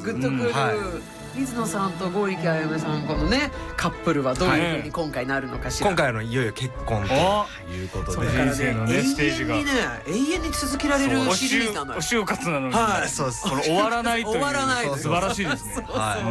グッとくる。水野さんと郷池あやめさんこのねカップルはどういう風に今回なるのかしら。 今回いよいよ結婚ということで、 人生のねステージが永遠に続けられるシリーズなのよ。 お就活なのに、 そうです。 これ終わらないという素晴らしいですね。 そう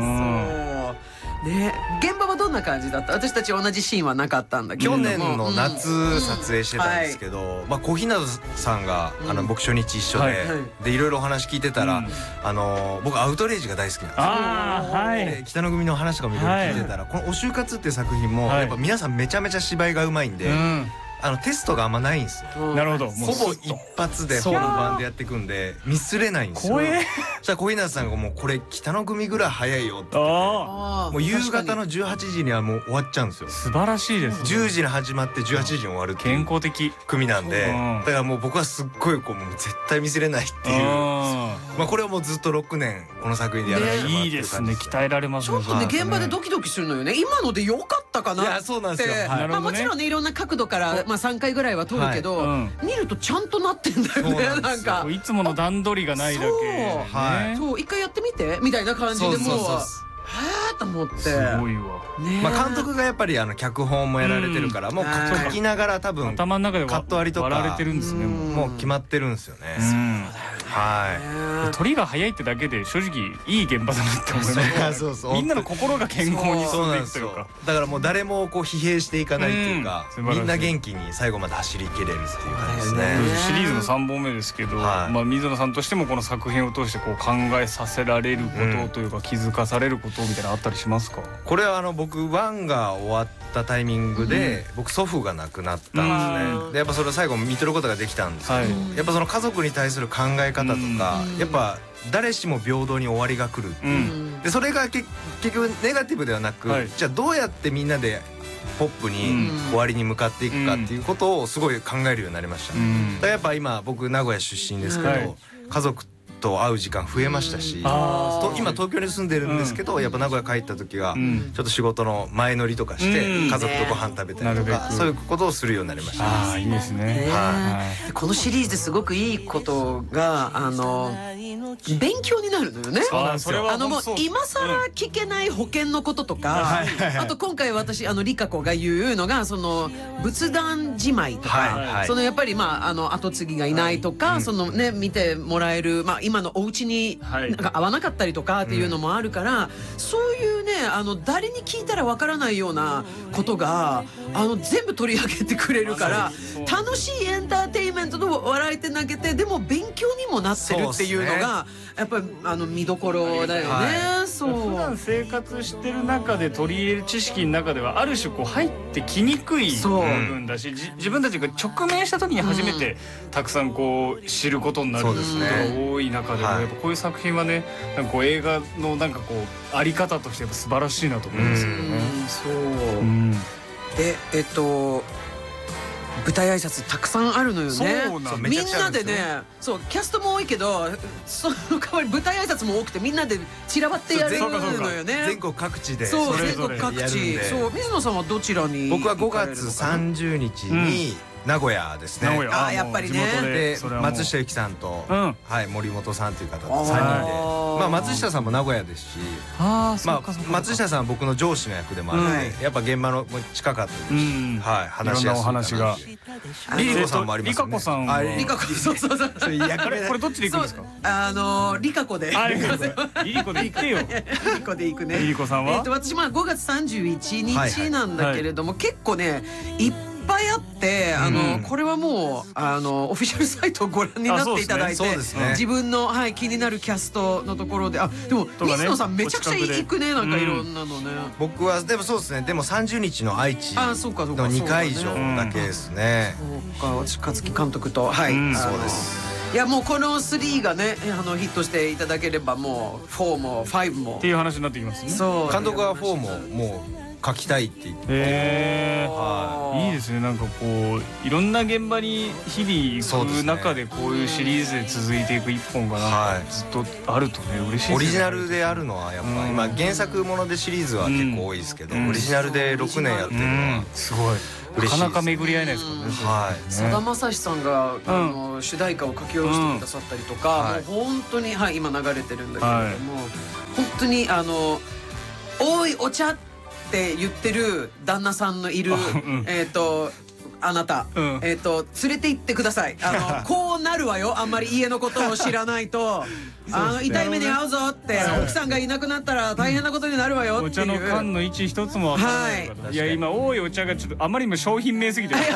ね、現場はどんな感じだった？私たち同じシーンはなかったんだけど、 去年の夏撮影してたんですけど、小日向さんが僕初日一緒でいろいろお話聞いてたら、僕アウトレイジが大好きなんですよ。北野組の話とかもいろいろ聞いてたら、この「お就活」っていう作品もやっぱ皆さんめちゃめちゃ芝居がうまいんで、テストがあんまないんですよ。 なるほど。 ほぼ一発で本番でやっていくんでミスれないんですよ。そしたら小日向さんがもうこれ北野組ぐらい早いよって言って、もう夕方の18時にはもう終わっちゃうんですよ。 素晴らしいです。 10時に始まって18時に終わるっていう健康的組なんで、だからもう僕はすっごいもう絶対ミスれないっていう、これをもうずっと6年この作品でやらせてもらってる感じです。 いいですね。鍛えられますね。 ちょっとね現場でドキドキするのよね。今ので良かったかなって。 いやそうなんですよ。 もちろんねいろんな角度から3回ぐらいは撮るけど、見るとちゃんとなってんだよね。なんかいつもの段取りがないだけ。 そう一回やってみてみたいな感じでもうはぁと思って。すごいわ。 監督がやっぱり脚本もやられてるからもう書きながら多分頭の中でカット割りとか割られてるんですね。 もう決まってるんですよね。 鳥が早いってだけで正直いい現場だなって思います。みんなの心が健康に進んでいくというか、 だからもう誰も疲弊していかないっていうか、みんな元気に最後まで走りきれるっていう感じですね。 シリーズの3本目ですけど、水野さんとしてもこの作品を通して考えさせられることというか気づかされることみたいなのあったりしますか？ これは僕1が終わったタイミングで僕祖父が亡くなったんですね。でやっぱそれを最後見とることができたんですけど、やっぱその家族に対する考え方とかやっぱ誰しも平等に終わりが来るっていう、でそれが結局ネガティブではなく、じゃあどうやってみんなでポップに終わりに向かっていくかっていうことをすごい考えるようになりました。だからやっぱ今僕名古屋出身ですけど、家族と会う時間増えましたし、今東京に住んでるんですけどやっぱ名古屋帰った時はちょっと仕事の前乗りとかして家族とご飯食べたりとかそういうことをするようになりました。 いいですね。 このシリーズですごくいいことが勉強になるのよね。もう今更聞けない保険のこととか、あと今回私リカ子が言うのがその仏壇じまいとか、そのやっぱり後継ぎがいないとか、そのね見てもらえる今のお家になんか合わなかったりとかっていうのもあるから、そういうね誰に聞いたらわからないようなことが全部取り上げてくれるから楽しいエンターテインメントと笑えて投げてでも勉強にもなってるっていうのがやっぱり見どころだよね。 普段生活してる中で取り入れる知識の中ではある種入ってきにくい部分だし、自分たちが直面した時に初めてたくさん知ることになることが多い中でもやっぱこういう作品はねなんか映画のなんかあり方としてやっぱ素晴らしいなと思うんですけどね。 で舞台挨拶たくさんあるのよね。みんなでね、そうキャストも多いけどその代わり舞台挨拶も多くてみんなで散らばってやるのよね。 全国各地でそう全国各地。そう水野さんはどちらに？ 僕は5月30日に名古屋ですね。 やっぱりね。 で松下由紀さんと森本さんという方と3人で、松下さんも名古屋ですし、松下さんは僕の上司の役でもあるのでやっぱ現場の近かったですし、話しやすい話が。リリコさんもありますよね。 リカ子さんはリカ子そう。 これどっちで行くんですか？リカ子で。 リリコで行ってよ。 リリコで行くね。 リリコさんは？ 私5月31日なんだけれども結構ねいっぱいあってこれはもうオフィシャルサイトをご覧になっていただいて自分の気になるキャストのところででも水野さんめちゃくちゃ行くねなんかいろんなのね。 僕はでもそうですね。でも30日の愛知の2会場だけですね。 そうか私勝木監督とそうです。いやもうこの3がねヒットしていただければもう4も5もっていう話になってきますね。 監督は4ももう書きたいって言っていいですね。なんかいろんな現場に日々行く中でこういうシリーズで続いていく一本がずっとあるとね嬉しいですね。 オリジナルであるのはやっぱ今原作ものでシリーズは結構多いですけどオリジナルで6年やってるのはすごいなかなか巡り合えないですからね。 さだまさしさんが主題歌を書き下ろしてくださったりとかもう本当に今流れてるんだけれども本当においお茶って言ってる旦那さんのいるあなた、連れて行ってください。こうなるわよ。あんまり家のことを知らないと痛い目に遭うぞって、奥さんがいなくなったら大変なことになるわよっていう。 お茶の缶の位置一つも分からない方。いや今多いお茶がちょっとあまりにも商品名すぎて。 違う。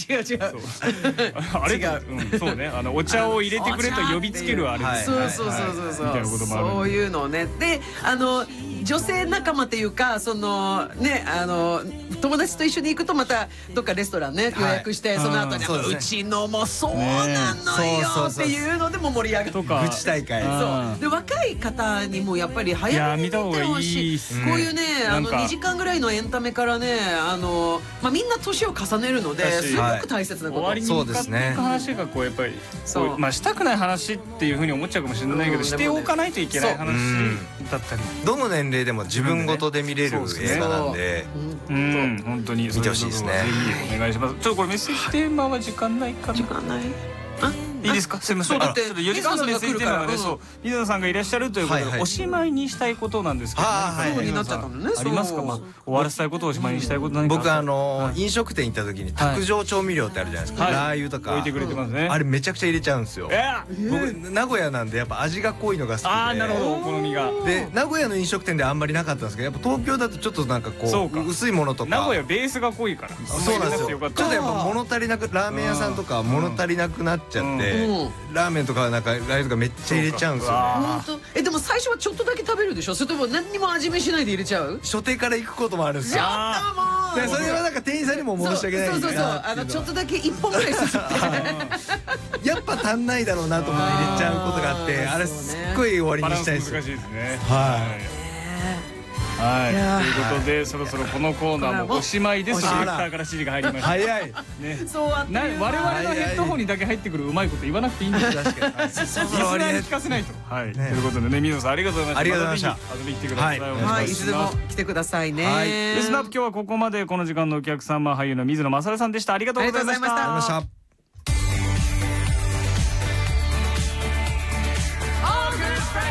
あれそうね。お茶を入れてくれと呼びつけるあれ。 そうそういうのね。で女性仲間っていうか友達と一緒に行くとまたどっかレストランね予約してその後にうちのもそうなのよっていうのでも盛り上がるとか愚痴大会。 で若い方にもやっぱり早めに見てほしい。こういうね2時間ぐらいのエンタメからねみんな年を重ねるのですごく大切なこと。 終わりに向かっていく話がやっぱりしたくない話っていうふうに思っちゃうかもしれないけどしておかないといけない話だったり。 どの年齢でも自分ごとで見れる映画なんで本当に見てほしいですね。 ぜひお願いします。ちょっとこれメッセージテーマは時間ないかな。 時間ない。 いいですか。すみません。ちょっと4時間のメッセージテーマがね、そう水野さんがいらっしゃるということでおしまいにしたいことなんですけど、 そうになっちゃったのね。 ありますか。終わらせたいことをおしまいにしたいこと何か。 僕飲食店行った時に卓上調味料ってあるじゃないですか。ラー油とか置いてくれてますね。 あれめちゃくちゃ入れちゃうんですよ。僕名古屋なんでやっぱ味が濃いのが好きで。 なるほど、お好みが。 で名古屋の飲食店であんまりなかったんですけど、やっぱ東京だとちょっとなんかこう薄いものとか。 名古屋ベースが濃いから。 そうなんですよ。ちょっとやっぱ物足りなくラーメン屋さんとか物足りなくなっちゃって。ラーメンとかなんかラー油とかめっちゃ入れちゃうんですよね。 本当。でも最初はちょっとだけ食べるでしょ。それとも何にも味見しないで入れちゃう？ 初手から行くこともあるんですよ。 やったもう。それはなんか店員さんにも申し訳ない。 そうちょっとだけ一本ぐらいすすってやっぱ足んないだろうなと思って入れちゃうことがあって、あれすっごい終わりにしたいです。 難しいですね。 ということでそろそろこのコーナーもおしまいです。ディレクターから指示が入りました。 早い。 そう我々のヘッドホンにだけ入ってくるうまいこと言わなくていいんです。確かに。リスナーに聞かせないと。ということでね、水野さんありがとうございました。 ありがとうございました。 遊びに来てください。 いつでも来てくださいね。 リスナップ今日はここまで。この時間のお客様俳優の水野勝さんでした。ありがとうございました。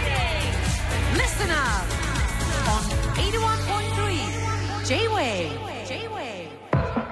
Listener on 81.3 J-Wave